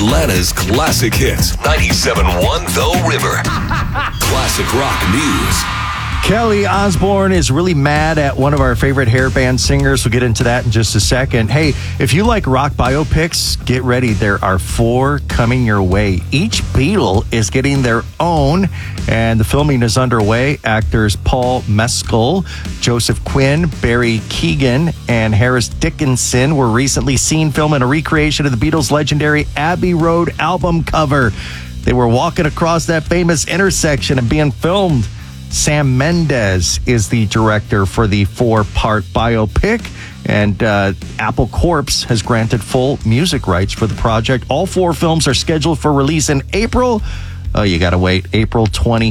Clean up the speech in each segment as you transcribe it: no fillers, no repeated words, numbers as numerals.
Atlanta's classic hits. 97.1 The River. Classic rock news. Kelly Osbourne is really mad at one of our favorite hair band singers. We'll get into that in just a second. Hey, if you like rock biopics, get ready. There are 4 coming your way. Each Beatle is getting their own, and the filming is underway. Actors Paul Mescal, Joseph Quinn, Barry Keoghan, and Harris Dickinson were recently seen filming a recreation of the Beatles' legendary Abbey Road album cover. They were walking across that famous intersection and being filmed. Sam Mendes is the director for the 4-part biopic, and Apple Corps has granted full music rights for the project. All 4 films are scheduled for release in April. Oh, you got to wait. April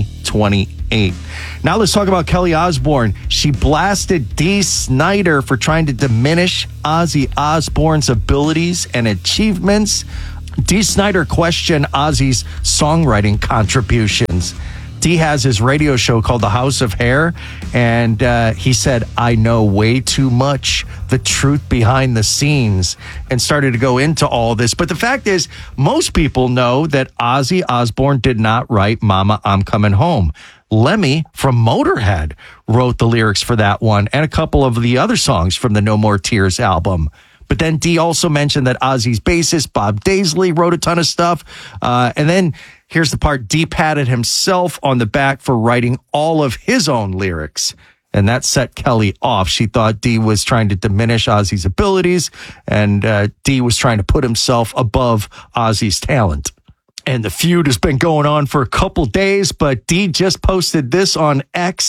2028. Now let's talk about Kelly Osbourne. She blasted Dee Snider for trying to diminish Ozzy Osbourne's abilities and achievements. Dee Snider questioned Ozzy's songwriting contributions. Dee has his radio show called The House of Hair, and he said, I know way too much, the truth behind the scenes, and started to go into all this. But the fact is, most people know that Ozzy Osbourne did not write Mama, I'm Coming Home. Lemmy from Motorhead wrote the lyrics for that one and a couple of the other songs from the No More Tears album. But then Dee also mentioned that Ozzy's bassist, Bob Daisley, wrote a ton of stuff. And then here's the part, Dee patted himself on the back for writing all of his own lyrics. And that set Kelly off. She thought Dee was trying to diminish Ozzy's abilities, and Dee was trying to put himself above Ozzy's talent. And the feud has been going on for a couple days, but Dee just posted this on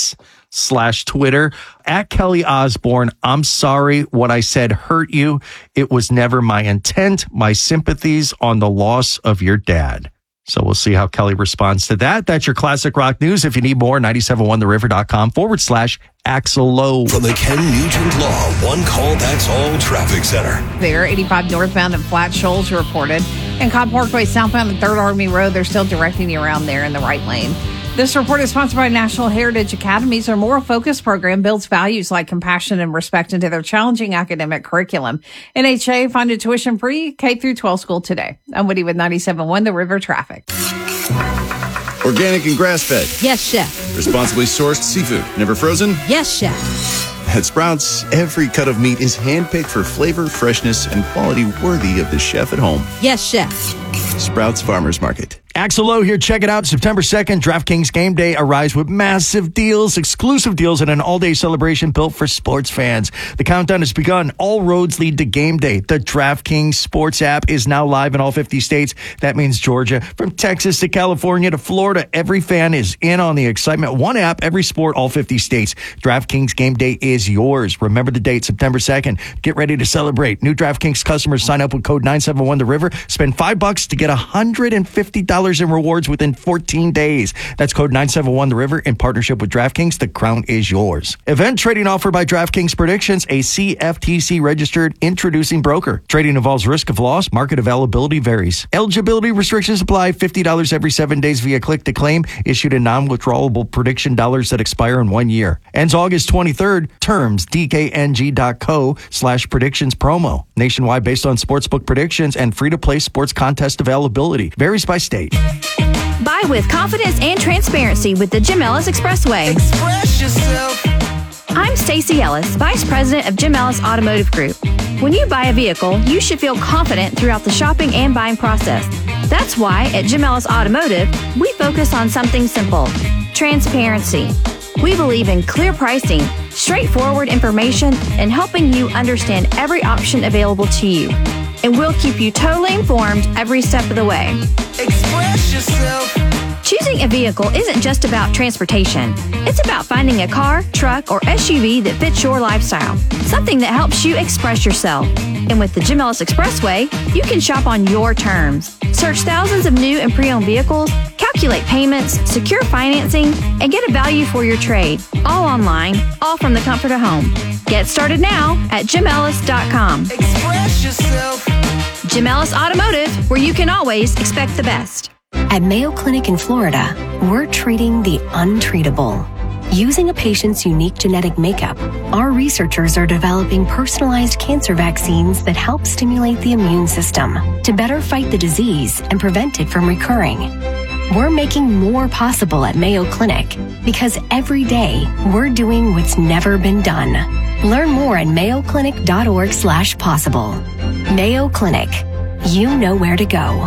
X/Twitter. At Kelly Osbourne, I'm sorry what I said hurt you. It was never my intent. My sympathies on the loss of your dad. So we'll see how Kelly responds to that. That's your classic rock news. If you need more, 971theriver.com/Axel Lowe. From the Ken Nugent Law One Call That's All Traffic Center. There, 85 northbound and Flat Shoals reported. And Cobb Parkway southbound and 3rd Army Road, they're still directing you around there in the right lane. This report is sponsored by National Heritage Academies. Their Moral Focus program builds values like compassion and respect into their challenging academic curriculum. NHA, find a tuition-free K-12 school today. I'm Woody with 97.1 The River Traffic. Organic and grass-fed. Yes, chef. Responsibly sourced seafood. Never frozen? Yes, chef. At Sprouts, every cut of meat is handpicked for flavor, freshness, and quality worthy of the chef at home. Yes, chef. Sprouts Farmers Market. Axel Lowe here. Check it out. September 2nd, DraftKings Game Day arrives with massive deals, exclusive deals, and an all-day celebration built for sports fans. The countdown has begun. All roads lead to Game Day. The DraftKings Sports app is now live in all 50 states. That means Georgia. From Texas to California to Florida, every fan is in on the excitement. One app, every sport, all 50 states. DraftKings Game Day is yours. Remember the date, September 2nd. Get ready to celebrate. New DraftKings customers sign up with code 971TheRiver. Spend $5 to get $150 in rewards within 14 days. That's code 971TheRiver in partnership with DraftKings. The crown is yours. Event trading offered by DraftKings Predictions, a CFTC registered introducing broker. Trading involves risk of loss. Market availability varies. Eligibility restrictions apply. $50 every 7 days via click to claim. Issued in non-withdrawable prediction dollars that expire in 1 year. Ends August 23rd. Terms dkng.co/predictions promo. Nationwide based on sportsbook predictions and free-to-play sports contest availability. Varies by state. Buy with confidence and transparency with the Jim Ellis Expressway. Express yourself. I'm Stacey Ellis, Vice President of Jim Ellis Automotive Group. When you buy a vehicle, you should feel confident throughout the shopping and buying process. That's why at Jim Ellis Automotive, we focus on something simple: transparency. We believe in clear pricing, straightforward information, and helping you understand every option available to you. And we'll keep you totally informed every step of the way. Express yourself. Choosing a vehicle isn't just about transportation. It's about finding a car, truck, or SUV that fits your lifestyle. Something that helps you express yourself. And with the Jim Ellis Expressway, you can shop on your terms. Search thousands of new and pre-owned vehicles, calculate payments, secure financing, and get a value for your trade. All online, all from the comfort of home. Get started now at JimEllis.com. Express yourself. Jim Ellis Automotive, where you can always expect the best. At Mayo Clinic in Florida, we're treating the untreatable. Using a patient's unique genetic makeup, our researchers are developing personalized cancer vaccines that help stimulate the immune system to better fight the disease and prevent it from recurring. We're making more possible at Mayo Clinic because every day we're doing what's never been done. Learn more at mayoclinic.org/possible. Mayo Clinic. You know where to go.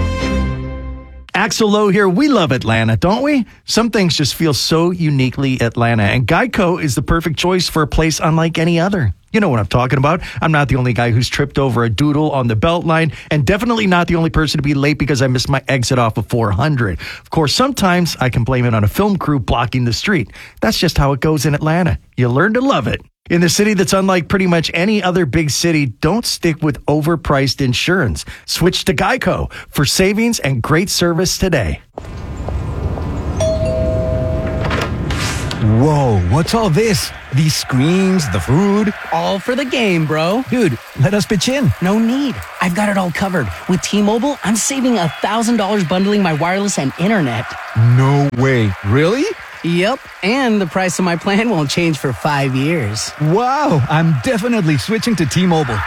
Axel Lowe here. We love Atlanta, don't we? Some things just feel so uniquely Atlanta, and Geico is the perfect choice for a place unlike any other. You know what I'm talking about. I'm not the only guy who's tripped over a doodle on the Beltline, and definitely not the only person to be late because I missed my exit off of 400. Of course, sometimes I can blame it on a film crew blocking the street. That's just how it goes in Atlanta. You learn to love it. In the city that's unlike pretty much any other big city, don't stick with overpriced insurance. Switch to Geico for savings and great service today. Whoa, what's all this? These screens, the food? All for the game, bro. Dude, let us pitch in. No need. I've got it all covered. With T-Mobile, I'm saving $1,000 bundling my wireless and internet. No way. Really? Yep, and the price of my plan won't change for 5 years. Wow, I'm definitely switching to T-Mobile.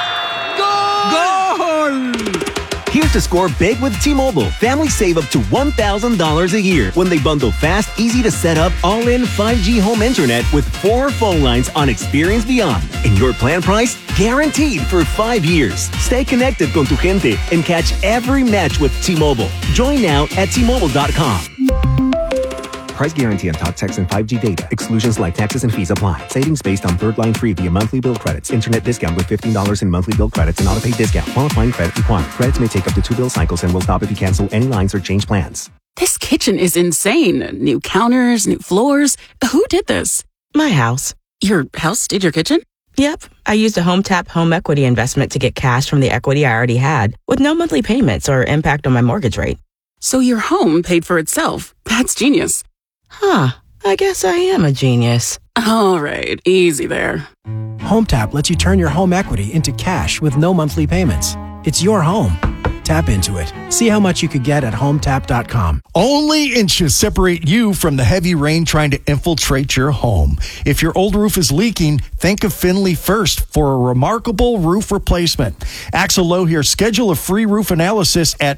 Goal! Here's to score big with T-Mobile. Families save up to $1,000 a year when they bundle fast, easy to set up, all-in 5G home internet with 4 phone lines on Experience Beyond. And your plan price? Guaranteed for 5 years. Stay connected con tu gente and catch every match with T-Mobile. Join now at T-Mobile.com. Price guarantee on talk, text, and 5G data. Exclusions like taxes and fees apply. Savings based on third line free via monthly bill credits. Internet discount with $15 in monthly bill credits and auto-pay discount. Qualifying credit required. Credits may take up to 2 bill cycles and will stop if you cancel any lines or change plans. This kitchen is insane. New counters, new floors. Who did this? My house. Your house did your kitchen? Yep. I used a HomeTap home equity investment to get cash from the equity I already had with no monthly payments or impact on my mortgage rate. So your home paid for itself. That's genius. Huh. I guess I am a genius. All right. Easy there. HomeTap lets you turn your home equity into cash with no monthly payments. It's your home. Tap into it. See how much you could get at HomeTap.com. Only inches separate you from the heavy rain trying to infiltrate your home. If your old roof is leaking, think of Finley first for a remarkable roof replacement. Axel Lowe here. Schedule a free roof analysis at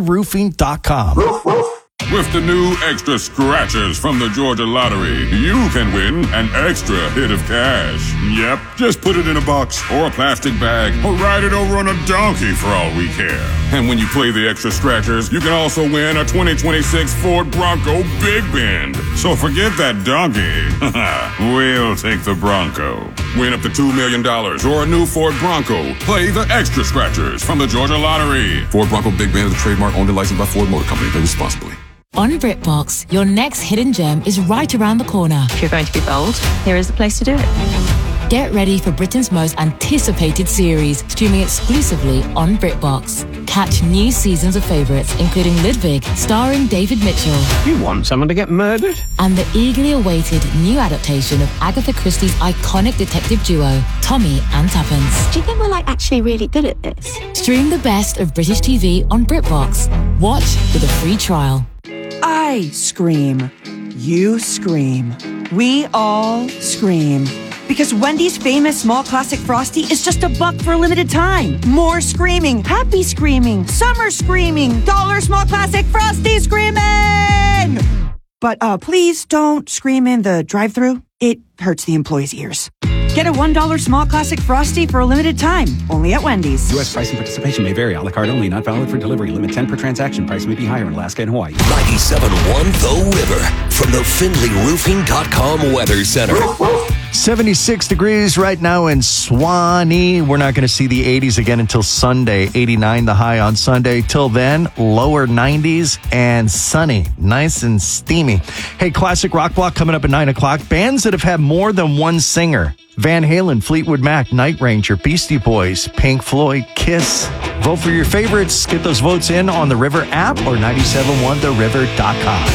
FinleyRoofing.com. With the new extra scratchers from the Georgia Lottery, you can win an extra hit of cash. Yep, just put it in a box or a plastic bag or ride it over on a donkey for all we care. And when you play the extra scratchers, you can also win a 2026 Ford Bronco Big Bend. So forget that donkey. We'll take the Bronco. Win up to $2 million or a new Ford Bronco. Play the extra scratchers from the Georgia Lottery. Ford Bronco Big Bend is a trademark owned and licensed by Ford Motor Company. Play responsibly. On BritBox, your next hidden gem is right around the corner. If you're going to be bold, here is the place to do it. Get ready for Britain's most anticipated series, streaming exclusively on BritBox. Catch new seasons of favourites, including Ludwig, starring David Mitchell. You want someone to get murdered? And the eagerly awaited new adaptation of Agatha Christie's iconic detective duo, Tommy and Tuppence. Do you think we're actually really good at this? Stream the best of British TV on BritBox. Watch with a free trial. I scream. You scream. We all scream. Because Wendy's famous small classic Frosty is just $1 for a limited time. More screaming, happy screaming, summer screaming, dollar small classic Frosty screaming! But please don't scream in the drive-thru. It hurts the employees' ears. Get a $1 small classic Frosty for a limited time, only at Wendy's. U.S. price and participation may vary. A la carte only, not valid for delivery. Limit 10 per transaction. Price may be higher in Alaska and Hawaii. 97.1 The River from the FinleyRoofing.com Weather Center. 76 degrees right now in Swanee. We're not going to see the 80s again until Sunday. 89 the high on Sunday. Till then, lower 90s and sunny. Nice and steamy. Hey, classic rock block coming up at 9 o'clock. Bands that have had more than one singer. Van Halen, Fleetwood Mac, Night Ranger, Beastie Boys, Pink Floyd, Kiss. Vote for your favorites. Get those votes in on the River app or 971theriver.com.